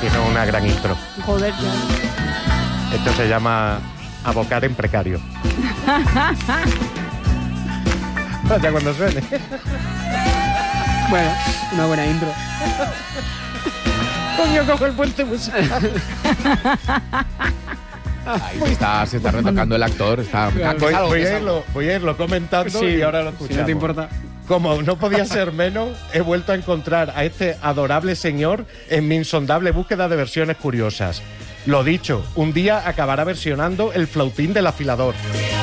Tiene una gran intro. Joder, ya. Esto se llama Abocar en precario. Ya cuando suene. Bueno, una buena intro. Coño, cojo el puente musical. Ahí se está retocando el actor. Voy a irlo comentando Sí, y ahora lo escuchamos. si no te importa. Como no podía ser menos, he vuelto a encontrar a este adorable señor en mi insondable búsqueda de versiones curiosas. Lo dicho, un día acabará versionando el flautín del afilador.